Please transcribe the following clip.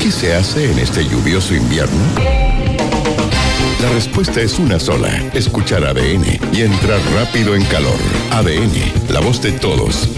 ¿Qué se hace en este lluvioso invierno? La respuesta es una sola: escuchar ADN y entrar rápido en calor. ADN, la voz de todos,